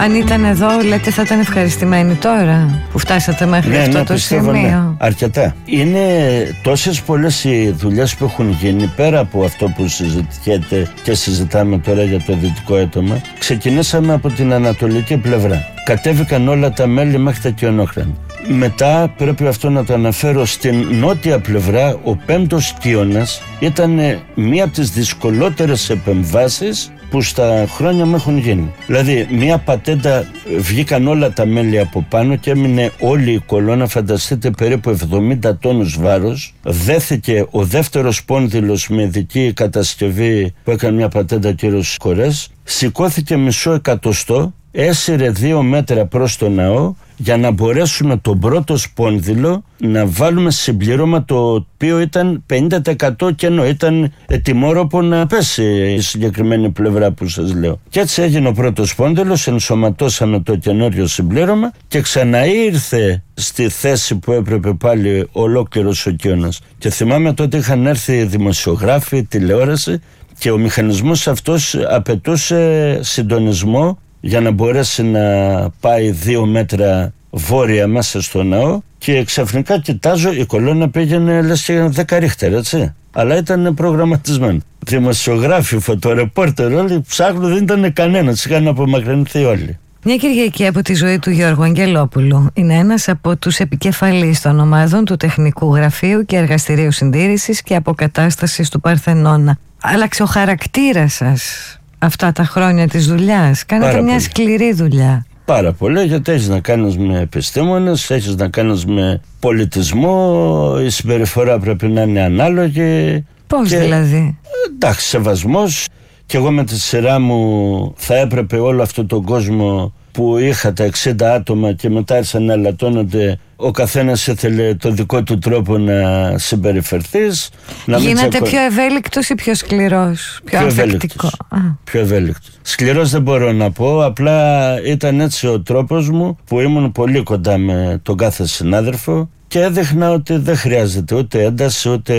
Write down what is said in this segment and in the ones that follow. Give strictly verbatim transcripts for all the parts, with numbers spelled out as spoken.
Αν ήταν εδώ, λέτε, θα ήταν ευχαριστημένοι τώρα που φτάσατε μέχρι ναι, αυτό ναι, το πιστεύω, σημείο. Ναι, αρκετά. Είναι τόσες πολλές οι δουλειές που έχουν γίνει πέρα από αυτό που συζητιέται και συζητάμε τώρα για το δυτικό έτομα. Ξεκινήσαμε από την ανατολική πλευρά. Κατέβηκαν όλα τα μέλη μέχρι τα Κιονόχρανα. Μετά πρέπει αυτό να το αναφέρω, στην νότια πλευρά ο πέμπτος Κύωνας ήταν μία από τις δυσκολότερες επεμβάσεις που στα χρόνια μου έχουν γίνει. Δηλαδή μία πατέντα, βγήκαν όλα τα μέλη από πάνω και έμεινε όλη η κολόνα, φανταστείτε, περίπου εβδομήντα τόνους βάρος. Δέθηκε ο δεύτερος σπόνδυλος με ειδική κατασκευή που έκανε μια πατέντα ο κύριος Κορές. Σηκώθηκε μισό εκατοστό, έσυρε δύο μέτρα προς το ναό για να μπορέσουμε τον πρώτο σπόνδυλο να βάλουμε συμπλήρωμα, το οποίο ήταν πενήντα τοις εκατό κενό. Ήταν ετοιμόρροπο να πέσει η συγκεκριμένη πλευρά που σας λέω. Και έτσι έγινε ο πρώτος σπόνδυλος, ενσωματώσαμε το καινούριο συμπλήρωμα και ξαναήρθε στη θέση που έπρεπε πάλι ολόκληρος ο Κύωνας. Και θυμάμαι τότε είχαν έρθει δημοσιογράφοι, τηλεόραση, και ο μηχανισμός αυτός απαιτούσε συντονισμό για να μπορέσει να πάει δύο μέτρα βόρεια μέσα στο ναό, και ξαφνικά κοιτάζω, η κολόνα πήγαινε λες και δέκα ρίχτερ, έτσι. Αλλά ήταν προγραμματισμένο. Δημοσιογράφοι, φωτορεπόρτερ, όλοι ψάχνουν, δεν ήταν κανένας, είχαν απομακρυνθεί όλοι. Μια Κυριακή από τη ζωή του Γιώργου Αγγελόπουλου. Είναι ένας από τους επικεφαλείς των ομάδων του Τεχνικού Γραφείου και Εργαστηρίου Συντήρησης και Αποκατάστασης του Παρθενώνα. Άλλαξε ο χαρακτήρας σας αυτά τα χρόνια της δουλειάς. Κάνατε μια πολύ σκληρή δουλειά. Πάρα πολύ, γιατί έχεις να κάνεις με επιστήμονες, έχεις να κάνεις με πολιτισμό, η συμπεριφορά πρέπει να είναι ανάλογη. Πώς και, δηλαδή? Εντάξει, σεβασμός. Και εγώ με τη σειρά μου θα έπρεπε όλο αυτόν τον κόσμο που είχα, τα εξήντα άτομα, και μετά άρχισαν να ελαττώνονται, ο καθένας ήθελε το δικό του τρόπο να συμπεριφερθείς. Να Γίνατε τσακω... πιο ευέλικτος ή πιο σκληρός? Πιο, πιο ανθεκτικό? Πιο ευέλικτος. Σκληρός δεν μπορώ να πω, απλά ήταν έτσι ο τρόπος μου, που ήμουν πολύ κοντά με τον κάθε συνάδελφο και έδειχνα ότι δεν χρειάζεται ούτε ένταση, ούτε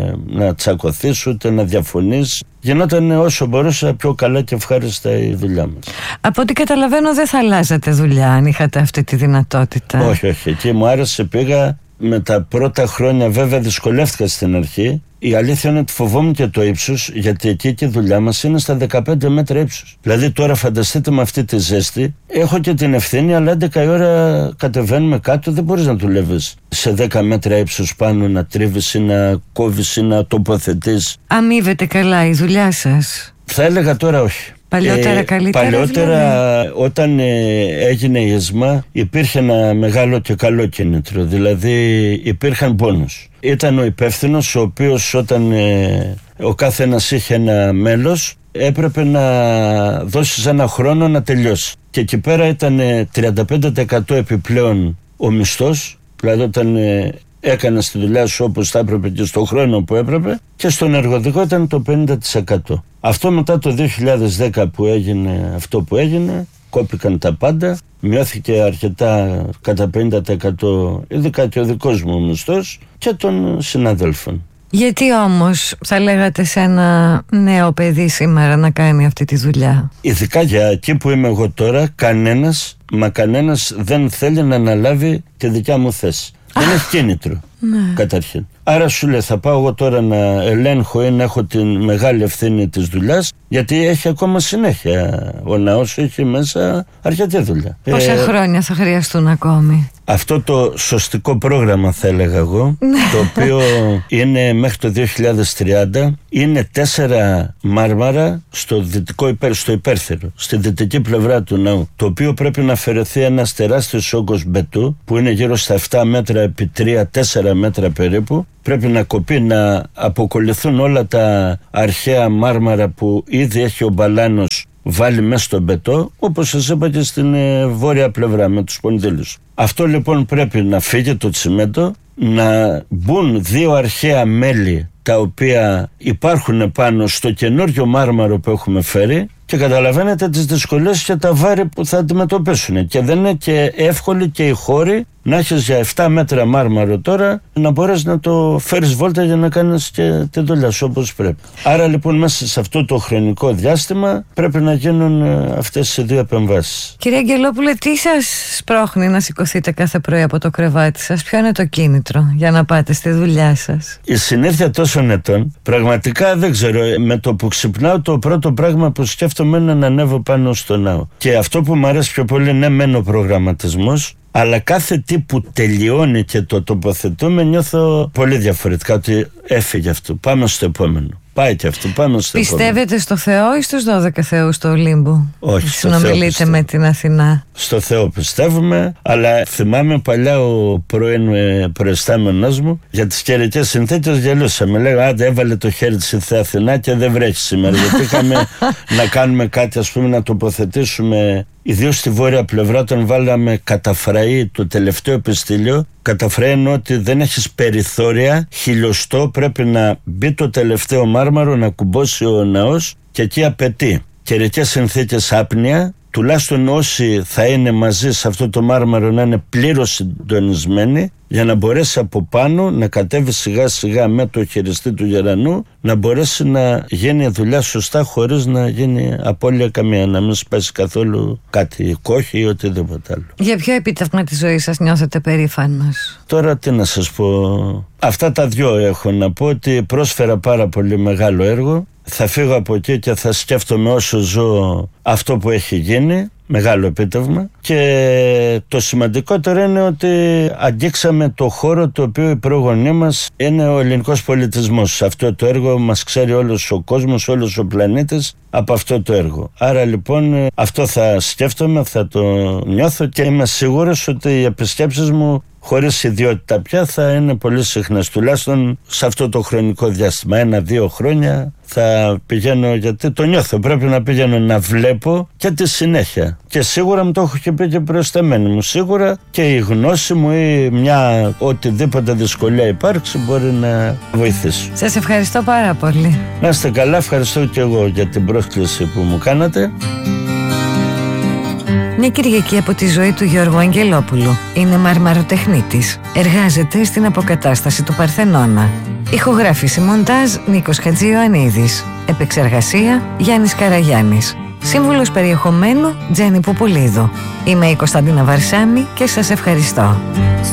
να τσακωθείς, ούτε να διαφωνείς. Γινόταν όσο μπορούσα πιο καλά και ευχάριστα η δουλειά μας. Από ό,τι καταλαβαίνω δεν θα αλλάζατε δουλειά αν είχατε αυτή τη δυνατότητα. Όχι, όχι. Εκεί μου άρεσε, πήγα. Με τα πρώτα χρόνια βέβαια δυσκολεύτηκα στην αρχή. Η αλήθεια είναι ότι φοβόμουν και το ύψος, γιατί εκεί και η δουλειά μας είναι στα δεκαπέντε μέτρα ύψος. Δηλαδή τώρα φανταστείτε με αυτή τη ζέστη, έχω και την ευθύνη, αλλά έντεκα η ώρα κατεβαίνουμε κάτω, δεν μπορείς να δουλεύεις σε δέκα μέτρα ύψος πάνω, να τρίβεις ή να κόβεις ή να τοποθετείς. Αμείβεται καλά η δουλειά σας? Θα έλεγα τώρα όχι. Παλιότερα ε, καλύτερα? Παλιότερα δηλαδή, όταν ε, έγινε η ΕΣΜΑ υπήρχε ένα μεγάλο και καλό κίνητρο. Δηλαδή υπήρχαν πόνους. Ήταν ο υπεύθυνος, ο οποίος όταν ε, ο κάθε ένας είχε ένα μέλος, έπρεπε να δώσεις ένα χρόνο να τελειώσει. Και εκεί πέρα ήταν ε, τριάντα πέντε τοις εκατό επιπλέον ο μισθός. Δηλαδή όταν ε, έκανες τη δουλειά σου όπως θα έπρεπε και στον χρόνο που έπρεπε, και στον εργοδικό ήταν το πενήντα τοις εκατό. Αυτό μετά το δύο χιλιάδες δέκα που έγινε αυτό που έγινε, κόπηκαν τα πάντα, μειώθηκε αρκετά κατά πενήντα τοις εκατό, ειδικά και ο δικός μου μισθός και των συναδέλφων. Γιατί όμως θα λέγατε σε ένα νέο παιδί σήμερα να κάνει αυτή τη δουλειά? Ειδικά για εκεί που είμαι εγώ τώρα, κανένας, μα κανένας δεν θέλει να αναλάβει τη δικιά μου θέση. Δεν έχει κίνητρο, ναι, καταρχήν. Άρα σου λέει, θα πάω εγώ τώρα να ελέγχω ή να έχω την μεγάλη ευθύνη της δουλειάς, γιατί έχει ακόμα συνέχεια. Ο ναός έχει μέσα αρκετή δουλειά. Πόσα ε, χρόνια θα χρειαστούν ακόμη? Αυτό το σωστικό πρόγραμμα θα έλεγα εγώ, το οποίο είναι μέχρι το δύο χιλιάδες τριάντα, είναι τέσσερα μάρμαρα στο δυτικό υπέρ, στο υπέρθυρο, στη δυτική πλευρά του ναού, το οποίο πρέπει να αφαιρεθεί ένας τεράστιος όγκος μπετού που είναι γύρω στα επτά μέτρα επί τρία τέσσερα μέτρα περίπου. Πρέπει να κοπεί, να αποκολληθούν όλα τα αρχαία μάρμαρα που ήδη έχει ο μπαλάνος βάλει μέσα στο μπετό, όπως σας είπα και στην ε, βόρεια πλευρά με τους σπονδύλους. Αυτό λοιπόν πρέπει να φύγει το τσιμέντο, να μπουν δύο αρχαία μέλη τα οποία υπάρχουν πάνω στο καινούριο μάρμαρο που έχουμε φέρει, και καταλαβαίνετε τις δυσκολίες και τα βάρη που θα αντιμετωπίσουν. Και δεν είναι και εύκολοι και οι χώροι να έχεις για επτά μέτρα μάρμαρο τώρα, να μπορείς να το φέρεις βόλτα για να κάνεις και τη δουλειά σου όπως πρέπει. Άρα λοιπόν μέσα σε αυτό το χρονικό διάστημα πρέπει να γίνουν αυτές οι δύο επεμβάσεις. Κύριε Αγγελόπουλε, τι σας σπρώχνει να σηκωθείτε κάθε πρωί από το κρεβάτι σας? Ποιο είναι το κίνητρο για να πάτε στη δουλειά σας? Η συνήθεια τόσων ετών, πραγματικά δεν ξέρω, με το που ξυπνάω το πρώτο πράγμα που σκέφτομαι είναι να ανέβω πάνω στο ναό. Και αυτό που μου αρέσει πιο πολύ, ναι μεν ο προγραμματισμός, αλλά κάθε τι που τελειώνει και το τοποθετούμε νιώθω πολύ διαφορετικά, ότι έφυγε αυτό, πάμε στο επόμενο. Πάει και αυτό, πάμε στο Πιστεύετε επόμενο. στο Θεό ή στους δώδεκα θεούς του Ολύμπου? Όχι, στο συνομιλείτε με την Αθηνά? Στο Θεό πιστεύουμε, αλλά θυμάμαι παλιά ο πρώην προϊστάμενος μου για τις καιρικές συνθήκες γελούσαμε. Λέγω, άντε έβαλε το χέρι της η Θεία Αθηνά και δεν βρέχει σήμερα, γιατί είχαμε να κάνουμε κάτι, ας πούμε, να τοποθετήσουμε. Ιδίως στη βόρεια πλευρά, όταν βάλαμε καταφραή το τελευταίο επιστήλιο, καταφραή εννοώ ότι δεν έχεις περιθώρια, χιλιοστό, πρέπει να μπει το τελευταίο μάρμαρο, να κουμπώσει ο ναός, και εκεί απαιτεί καιρικές συνθήκες άπνοια, τουλάχιστον όσοι θα είναι μαζί σε αυτό το μάρμαρο να είναι πλήρως συντονισμένοι, για να μπορέσει από πάνω να κατέβει σιγά σιγά με το χειριστή του γερανού, να μπορέσει να γίνει η δουλειά σωστά χωρίς να γίνει απώλεια καμία, να μην σπάσει καθόλου κάτι, κόχη ή οτιδήποτε άλλο. Για ποιο επίτευγμα της ζωής σας νιώθετε περήφανος? Τώρα τι να σας πω, αυτά τα δυο έχω να πω, ότι πρόσφερα πάρα πολύ μεγάλο έργο. Θα φύγω από εκεί και θα σκέφτομαι όσο ζω αυτό που έχει γίνει, μεγάλο επίτευγμα, και το σημαντικότερο είναι ότι αγγίξαμε το χώρο το οποίο οι πρόγονοί μας είναι ο ελληνικός πολιτισμός. Αυτό το έργο μας ξέρει όλος ο κόσμος, όλος ο πλανήτης από αυτό το έργο. Άρα λοιπόν αυτό θα σκέφτομαι, θα το νιώθω, και είμαι σίγουρος ότι οι επισκέψεις μου χωρίς ιδιότητα πια θα είναι πολύ συχνές, τουλάχιστον σε αυτό το χρονικό διάστημα. Ένα-δύο χρόνια θα πηγαίνω, γιατί το νιώθω. Πρέπει να πηγαίνω να βλέπω και τη συνέχεια. Και σίγουρα μου το έχω και πει και προϊσταμένη μου. Σίγουρα και η γνώση μου ή μια οτιδήποτε δυσκολία υπάρξει μπορεί να βοηθήσει. Σας ευχαριστώ πάρα πολύ. Να είστε καλά, ευχαριστώ και εγώ για την πρόσκληση που μου κάνατε. Μια Κυριακή από τη ζωή του Γιώργου Αγγελόπουλου. Είναι μαρμαροτεχνίτης. Εργάζεται στην αποκατάσταση του Παρθενώνα. Ηχογράφηση μοντάζ Νίκος Χατζιωαννίδης. Επεξεργασία Γιάννης Καραγιάννης. Σύμβουλος περιεχομένου Τζέννη Πουπουλίδου. Είμαι η Κωνσταντίνα Βαρσάμη και σας ευχαριστώ.